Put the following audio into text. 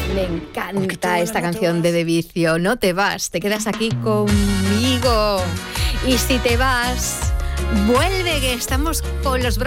Le encanta esta canción de De Vicio. No te vas, te quedas aquí conmigo. Y si te vas, vuelve, que estamos con los brazos